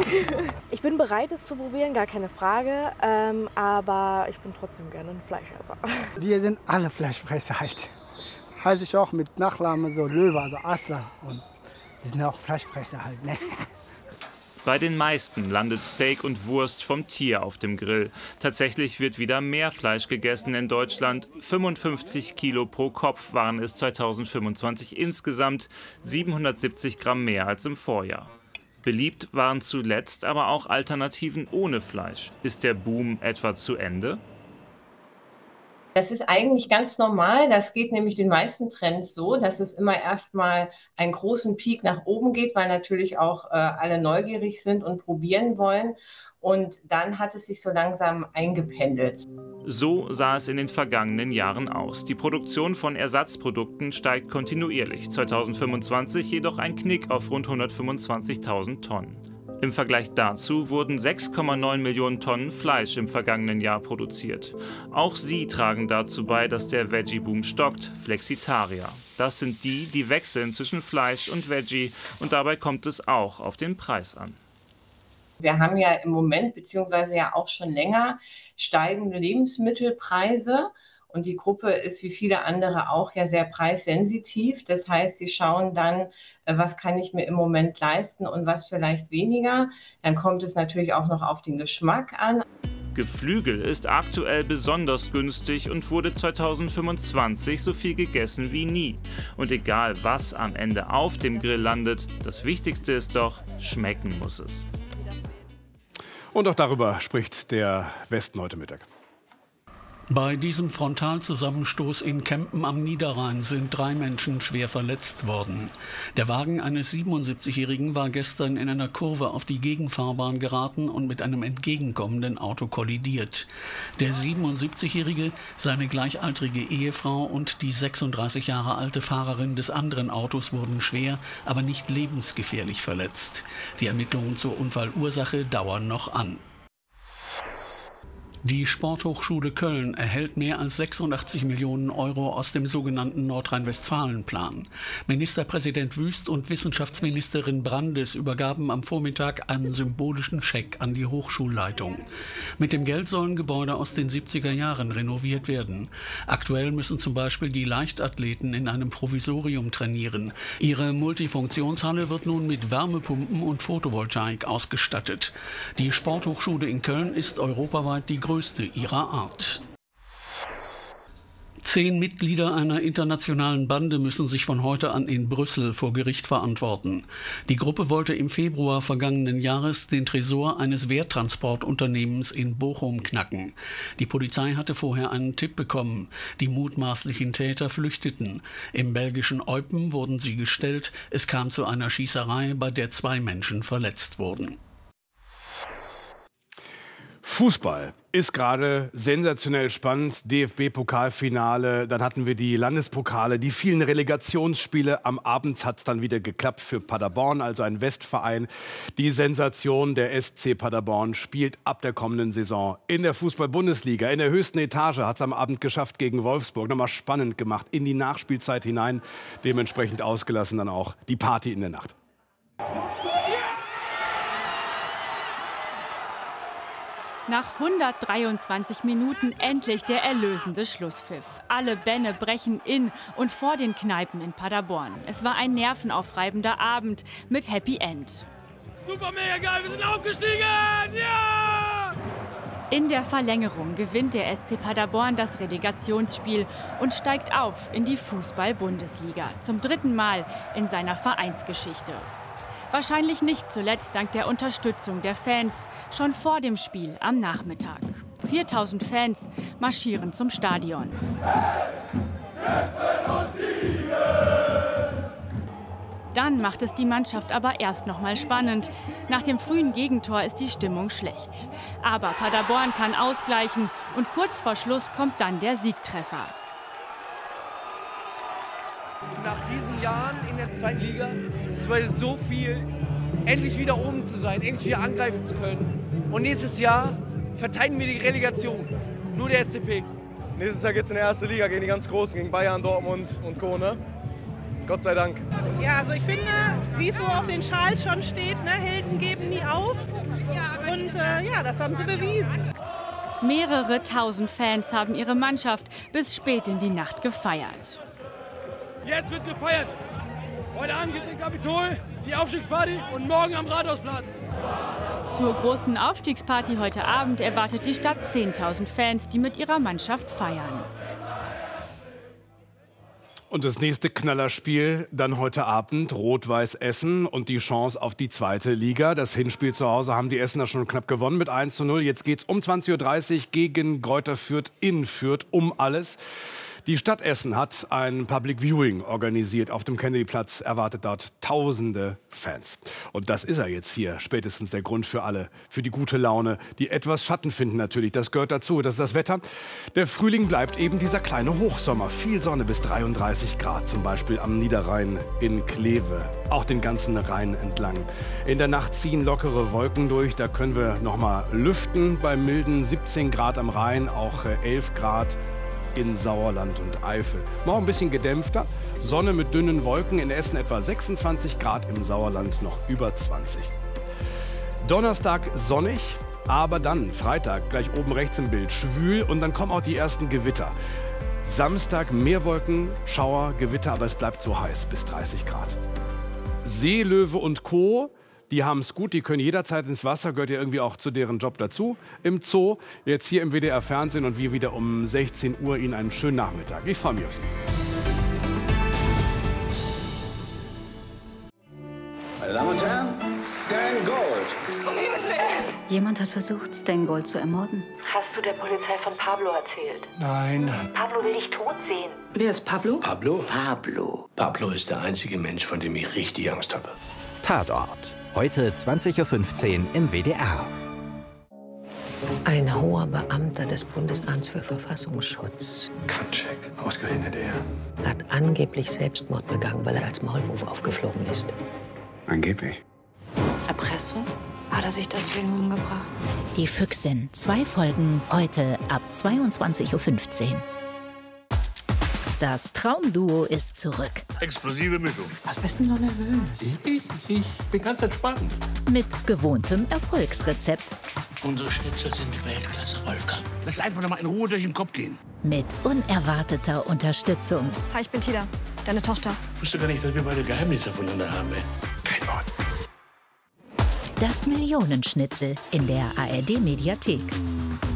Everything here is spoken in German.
Ich bin bereit, es zu probieren, gar keine Frage, aber ich bin trotzdem gerne ein Fleischesser. Wir sind alle Fleischfresser halt. Heiße ich auch mit Nachname so Löwe, also Aslan. Und die sind auch Fleischfresser halt, ne? Bei den meisten landet Steak und Wurst vom Tier auf dem Grill. Tatsächlich wird wieder mehr Fleisch gegessen in Deutschland. 55 Kilo pro Kopf waren es 2025 insgesamt, 770 Gramm mehr als im Vorjahr. Beliebt waren zuletzt aber auch Alternativen ohne Fleisch. Ist der Boom etwa zu Ende? Das ist eigentlich ganz normal. Das geht nämlich den meisten Trends so, dass es immer erstmal einen großen Peak nach oben geht, weil natürlich auch alle neugierig sind und probieren wollen. Und dann hat es sich so langsam eingependelt. So sah es in den vergangenen Jahren aus. Die Produktion von Ersatzprodukten steigt kontinuierlich. 2025 jedoch ein Knick auf rund 125.000 Tonnen. Im Vergleich dazu wurden 6,9 Millionen Tonnen Fleisch im vergangenen Jahr produziert. Auch sie tragen dazu bei, dass der Veggie-Boom stockt, Flexitarier. Das sind die, die wechseln zwischen Fleisch und Veggie und dabei kommt es auch auf den Preis an. Wir haben ja im Moment, beziehungsweise ja auch schon länger, steigende Lebensmittelpreise. Und die Gruppe ist wie viele andere auch ja sehr preissensitiv. Das heißt, sie schauen dann, was kann ich mir im Moment leisten und was vielleicht weniger. Dann kommt es natürlich auch noch auf den Geschmack an. Geflügel ist aktuell besonders günstig und wurde 2025 so viel gegessen wie nie. Und egal, was am Ende auf dem Grill landet, das Wichtigste ist doch, schmecken muss es. Und auch darüber spricht der Westen heute Mittag. Bei diesem Frontalzusammenstoß in Kempen am Niederrhein sind 3 Menschen schwer verletzt worden. Der Wagen eines 77-Jährigen war gestern in einer Kurve auf die Gegenfahrbahn geraten und mit einem entgegenkommenden Auto kollidiert. Der 77-Jährige, seine gleichaltrige Ehefrau und die 36 Jahre alte Fahrerin des anderen Autos wurden schwer, aber nicht lebensgefährlich verletzt. Die Ermittlungen zur Unfallursache dauern noch an. Die Sporthochschule Köln erhält mehr als 86 Millionen Euro aus dem sogenannten Nordrhein-Westfalen-Plan. Ministerpräsident Wüst und Wissenschaftsministerin Brandes übergaben am Vormittag einen symbolischen Scheck an die Hochschulleitung. Mit dem Geld sollen Gebäude aus den 70er Jahren renoviert werden. Aktuell müssen zum Beispiel die Leichtathleten in einem Provisorium trainieren. Ihre Multifunktionshalle wird nun mit Wärmepumpen und Photovoltaik ausgestattet. Die Sporthochschule in Köln ist europaweit die größte ihrer Art. 10 Mitglieder einer internationalen Bande müssen sich von heute an in Brüssel vor Gericht verantworten. Die Gruppe wollte im Februar vergangenen Jahres den Tresor eines Wehrtransportunternehmens in Bochum knacken. Die Polizei hatte vorher einen Tipp bekommen. Die mutmaßlichen Täter flüchteten. Im belgischen Eupen wurden sie gestellt. Es kam zu einer Schießerei, bei der 2 Menschen verletzt wurden. Fußball ist gerade sensationell spannend. DFB-Pokalfinale, dann hatten wir die Landespokale, die vielen Relegationsspiele. Am Abend hat es dann wieder geklappt für Paderborn, also ein Westverein. Die Sensation, der SC Paderborn, spielt ab der kommenden Saison in der Fußball-Bundesliga. In der höchsten Etage hat es am Abend geschafft gegen Wolfsburg. Nochmal spannend gemacht, in die Nachspielzeit hinein. Dementsprechend ausgelassen dann auch die Party in der Nacht. Nach 123 Minuten endlich der erlösende Schlusspfiff. Alle Bänne brechen in und vor den Kneipen in Paderborn. Es war ein nervenaufreibender Abend mit Happy End. Super, mega geil, wir sind aufgestiegen! Ja! In der Verlängerung gewinnt der SC Paderborn das Relegationsspiel und steigt auf in die Fußball-Bundesliga. Zum 3. Mal in seiner Vereinsgeschichte. Wahrscheinlich nicht zuletzt dank der Unterstützung der Fans, schon vor dem Spiel am Nachmittag. 4000 Fans marschieren zum Stadion. Dann macht es die Mannschaft aber erst noch mal spannend. Nach dem frühen Gegentor ist die Stimmung schlecht. Aber Paderborn kann ausgleichen und kurz vor Schluss kommt dann der Siegtreffer. Nach diesen Jahren in der 2. Liga, es bedeutet so viel, endlich wieder oben zu sein, endlich wieder angreifen zu können. Und nächstes Jahr verteidigen wir die Relegation. Nur der SCP. Nächstes Jahr geht es in der 1. Liga gegen die ganz Großen, gegen Bayern, Dortmund und Co. Ne? Gott sei Dank. Ja, also ich finde, wie es so auf den Schals schon steht, ne, Helden geben nie auf. ja, das haben sie bewiesen. Mehrere tausend Fans haben ihre Mannschaft bis spät in die Nacht gefeiert. Jetzt wird gefeiert. Heute Abend geht's in Kapitol, die Aufstiegsparty und morgen am Rathausplatz. Zur großen Aufstiegsparty heute Abend erwartet die Stadt 10.000 Fans, die mit ihrer Mannschaft feiern. Und das nächste Knallerspiel dann heute Abend, Rot-Weiß Essen und die Chance auf die zweite Liga. Das Hinspiel zu Hause haben die Essener schon knapp gewonnen mit 1:0. Jetzt geht's um 20:30 Uhr gegen Greuther Fürth in Fürth um alles. Die Stadt Essen hat ein Public Viewing organisiert. Auf dem Kennedyplatz erwartet dort tausende Fans. Und das ist ja jetzt hier spätestens der Grund für alle, für die gute Laune, die etwas Schatten finden natürlich. Das gehört dazu, das ist das Wetter. Der Frühling bleibt eben dieser kleine Hochsommer. Viel Sonne bis 33 Grad, zum Beispiel am Niederrhein in Kleve. Auch den ganzen Rhein entlang. In der Nacht ziehen lockere Wolken durch, da können wir noch mal lüften. Bei milden 17 Grad am Rhein, auch 11 Grad in Sauerland und Eifel. Morgen ein bisschen gedämpfter, Sonne mit dünnen Wolken, in Essen etwa 26 Grad, im Sauerland noch über 20. Donnerstag sonnig, aber dann Freitag, gleich oben rechts im Bild, schwül und dann kommen auch die ersten Gewitter. Samstag mehr Wolken, Schauer, Gewitter, aber es bleibt so heiß, bis 30 Grad. Seelöwe und Co., die haben es gut, die können jederzeit ins Wasser, gehört ja irgendwie auch zu deren Job dazu. Im Zoo, jetzt hier im WDR Fernsehen und wir wieder um 16 Uhr. Ihnen einen schönen Nachmittag. Ich freue mich auf Sie. Meine Damen und Herren, Stan Gold. Jemand hat versucht, Stan Gold zu ermorden. Hast du der Polizei von Pablo erzählt? Nein. Pablo will dich tot sehen. Wer ist Pablo? Pablo? Pablo ist der einzige Mensch, von dem ich richtig Angst habe. Tatort. Heute 20:15 Uhr im WDR. Ein hoher Beamter des Bundesamts für Verfassungsschutz. Kanczek, ausgerechnet er. Hat angeblich Selbstmord begangen, weil er als Maulwurf aufgeflogen ist. Angeblich. Erpressung? Hat er sich deswegen umgebracht? Die Füchsin. 2 Folgen heute ab 22:15 Uhr. Das Traumduo ist zurück. Explosive Mischung. Was bist denn so nervös? Ich bin ganz entspannt. Mit gewohntem Erfolgsrezept. Unsere Schnitzel sind Weltklasse, Wolfgang. Lass einfach noch mal in Ruhe durch den Kopf gehen. Mit unerwarteter Unterstützung. Hi, ich bin Tila, deine Tochter. Ich wusste gar nicht, dass wir beide Geheimnisse voneinander haben, ey. Kein Wort. Das Millionenschnitzel in der ARD-Mediathek.